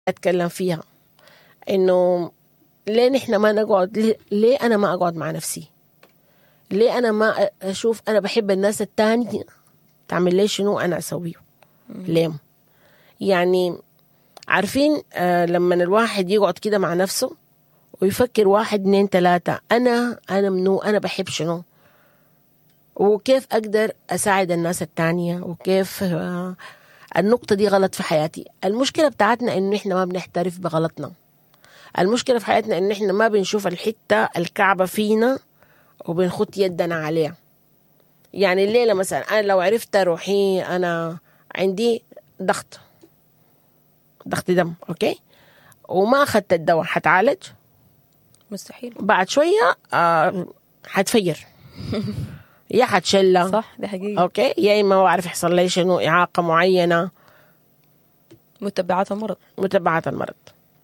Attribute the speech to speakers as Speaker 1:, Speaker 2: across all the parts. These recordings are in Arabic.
Speaker 1: أتكلم فيها، إنه ليه نحن ما نقعد، ليه أنا ما أقعد مع نفسي، ليه أنا ما أشوف أنا بحب الناس التاني تعمل لي شنو أنا أسويه. ليه؟ يعني عارفين لما الواحد يقعد كده مع نفسه ويفكر 1 2 3 أنا منو، أنا بحب شنو، وكيف أقدر أساعد الناس التانية، وكيف النقطة دي غلط في حياتي. المشكلة بتاعتنا إنه إحنا ما بنحترف بغلطنا. المشكلة في حياتنا إنه إحنا ما بنشوف الحتة الكعبة فينا وبنخط يدنا عليها. يعني الليلة مثلا أنا لو عرفت روحي أنا عندي ضغط دم، أوكي، وما أخذت الدواء حتعالج؟
Speaker 2: مستحيل.
Speaker 1: بعد شوية حتفير يا حتشلة،
Speaker 2: صح، دي حقيقة.
Speaker 1: أوكي، يا إما ما بعرف يحصل لي شنو إعاقة معينة،
Speaker 2: متبعات المرض.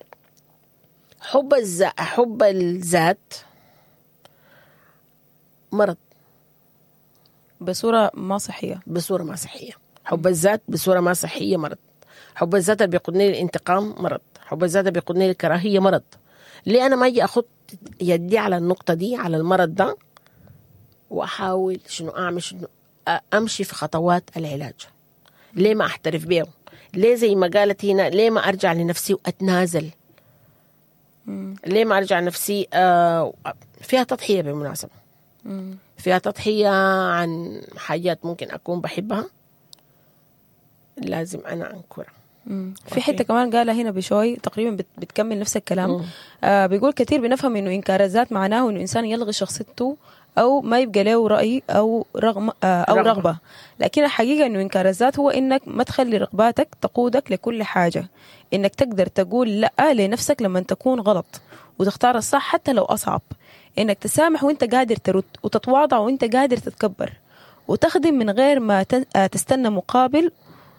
Speaker 1: حب الذات مرض
Speaker 2: بصورة ما صحية.
Speaker 1: حب الذات بصورة ما صحية مرض. حب الذات اللي بيقودني للانتقام مرض. حب الذات اللي بيقودني للكراهية مرض. ليه أنا ما أجي أخد يدي على النقطة دي، على المرض ده، وأحاول شنو أعمل، شنو أمشي في خطوات العلاج؟ ليه ما أحترف بيه؟ ليه زي ما قالت هنا، ليه ما أرجع لنفسي وأتنازل؟ ليه ما أرجع نفسي فيها تضحية بالمناسبة، فيها تضحية عن حاجات ممكن أكون بحبها، لازم أنا أنكرها.
Speaker 2: في حتة كمان قالها هنا بشوي تقريبا بتكمل نفس الكلام. بيقول كثير بنفهم إنه إنكار الذات معناه إنه إنسان يلغي شخصيته أو ما يبقى له رأي أو رغبة. لكن الحقيقة إنه إنكار الذات هو إنك ما تخلي رغباتك تقودك لكل حاجة، إنك تقدر تقول لأ لنفسك لما تكون غلط وتختار الصح حتى لو أصعب، إنك تسامح وإنت قادر ترد، وتتواضع وإنت قادر تتكبر، وتخدم من غير ما تستنى مقابل.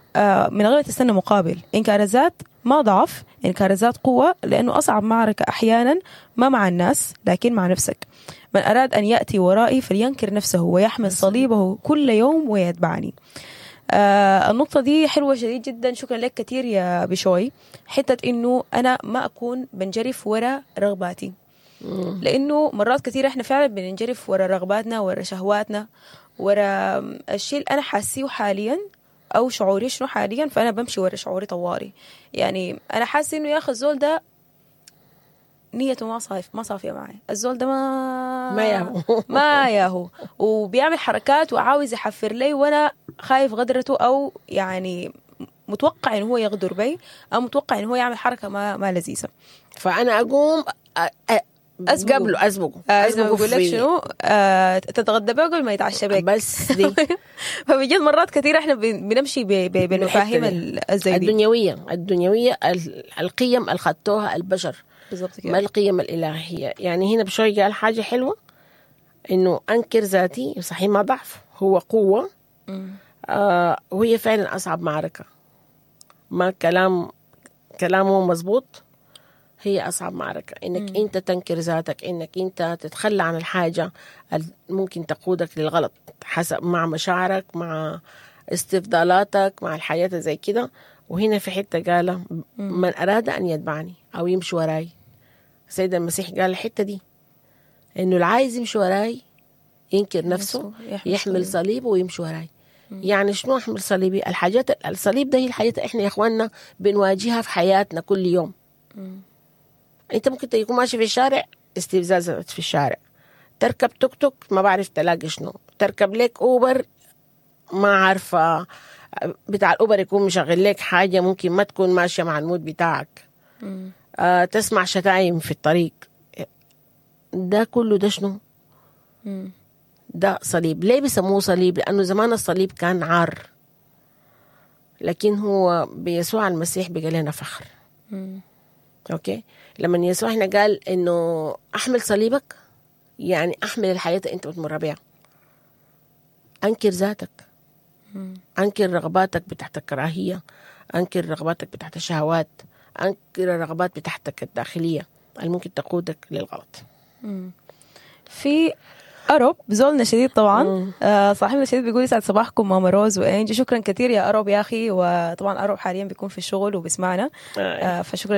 Speaker 2: إنكار الذات ما ضعف، إنكار الذات قوة، لأنه أصعب معركة أحيانا ما مع الناس لكن مع نفسك. من أراد أن يأتي ورائي فلينكر نفسه ويحمل صليبه كل يوم ويتبعني. النقطة دي حلوة شديد جدا. شكرا لك كتير يا بشوي. حتة إنه أنا ما أكون بنجرف وراء رغباتي، لأنه مرات كتير إحنا فعلا بننجرف وراء رغباتنا، وراء شهواتنا، وراء الشيء اللي أنا حاسيه حاليا أو شعوري شنو حاليا، فأنا بمشي وراء شعوري طواري. يعني أنا حاسة إنه يا أخي الزول ده نيته ما صافية معي، الزول ده ما ياهو وبيعمل حركات وعاوز يحفر لي، وأنا خايف غدرته، أو يعني متوقع إنه هو يغدر بي، أو متوقع إنه هو يعمل حركة ما لذيذة،
Speaker 1: فأنا أقوم أسبقه
Speaker 2: أقول لك شنو، تتغدى بيه قبل ما يتعشى بيك
Speaker 1: بس دي.
Speaker 2: فبجد مرات كثير إحنا بنمشي بمفاهيم
Speaker 1: الدنيوية القيم اللي خدتوها البشر، ما القيم الإلهية. يعني هنا بشوي قال حاجة حلوة، إنه أنكر ذاتي صحيح ما ضعف، هو قوة. وهي فعلا أصعب معركة، ما كلامه مزبوط، هي أصعب معركة، إنك أنت تنكر ذاتك، إنك أنت تتخلى عن الحاجة ممكن تقودك للغلط حسب مع مشاعرك، مع استفضالاتك، مع الحياة زي كده. وهنا في حتة قال من أراد أن يتبعني أو يمشي وراي، سيد المسيح قال الحتة دي، إنه العايز يمشي وراي ينكر نفسه، يحمل صليبه ويمشي وراي. يعني شنو أحمل صليبي؟ الصليب ده هي الحياة إحنا يا إخواننا بنواجهها في حياتنا كل يوم. انت ممكن تكون ماشي في الشارع، استفزازات في الشارع، تركب توك توك ما بعرف تلاقي شنو، تركب لك اوبر ما عارفه بتاع الاوبر يكون مشغل لك حاجه ممكن ما تكون ماشيه مع المود بتاعك. تسمع شتايم في الطريق. ده كله ده شنو؟ ده صليب. ليه بيسموه صليب؟ لانه زمان الصليب كان عار، لكن هو بيسوع المسيح بقى لنا فخر. اوكي، لما يسوع هنا قال انه احمل صليبك، يعني احمل الحياة انت بتمر بيها. انكر ذاتك، انكر رغباتك بتاعت الكراهية، انكر رغباتك بتاعت الشهوات، انكر الرغبات بتاعتك الداخلية اللي ممكن تقودك للغلط.
Speaker 2: في أروب زولنا شديد طبعا. صاحبنا الشديد بيقول يسعد صباحكم ماما روز وإنجي. شكرا كثير يا أروب يا أخي. وطبعا أروب حاليا بيكون في الشغل وبيسمعنا، فشكرا